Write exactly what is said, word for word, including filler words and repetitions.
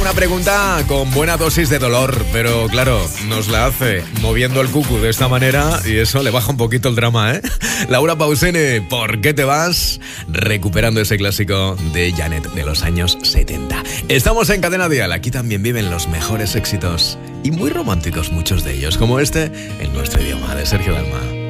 Una pregunta con buena dosis de dolor, pero claro, nos la hace moviendo el cucu de esta manera y eso le baja un poquito el drama, ¿eh? Laura Pausini, ¿por qué te vas? Recuperando ese clásico de Janet de los años setenta. Estamos en Cadena Dial, aquí también viven los mejores éxitos y muy románticos muchos de ellos, como este en nuestro idioma de Sergio Dalma.